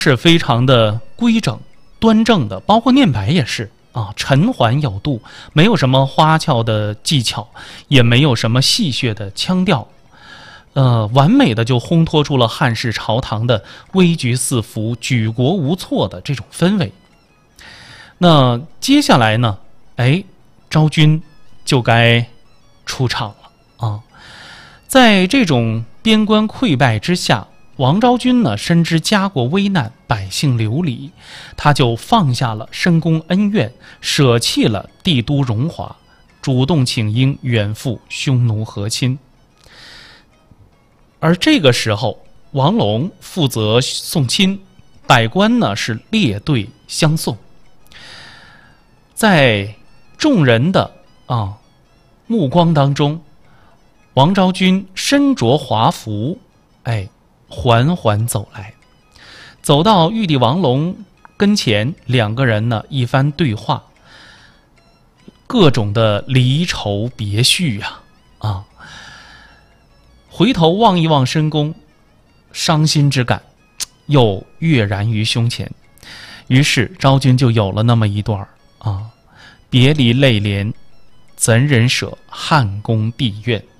是非常的规整端正的，包括念白也是啊，沉缓有度，没有什么花俏的技巧，也没有什么戏谑的腔调，完美的就烘托出了汉室朝堂的危局四伏、举国无措的这种氛围。那接下来呢，昭君就该出场了啊！在这种边关溃败之下，王昭君呢深知家国危难，百姓流离，他就放下了深宫恩怨，舍弃了帝都荣华，主动请缨远赴匈奴和亲。而这个时候，王龙负责送亲，百官呢是列队相送。在众人的目光当中，王昭君身着华服，缓缓走来，走到玉帝王龙跟前，两个人呢一番对话，各种的离愁别绪回头望一望深宫，伤心之感又跃然于胸前。于是昭君就有了那么一段别离泪涟，怎忍舍汉宫地怨。